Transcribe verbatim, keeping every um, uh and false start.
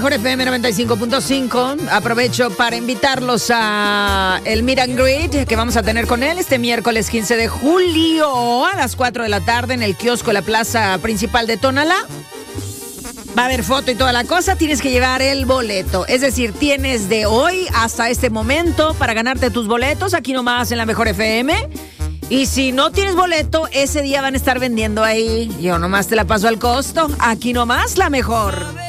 Mejor F M noventa y cinco punto cinco. Aprovecho para invitarlos a el Meet and Greet que vamos a tener con él este miércoles quince de julio a las cuatro de la tarde en el kiosco de la plaza principal de Tonalá. Va a haber foto y toda la cosa. Tienes que llevar el boleto. Es decir, tienes de hoy hasta este momento para ganarte tus boletos aquí nomás en la Mejor F M. Y si no tienes boleto, ese día van a estar vendiendo ahí. Yo nomás te la paso al costo. Aquí nomás la Mejor.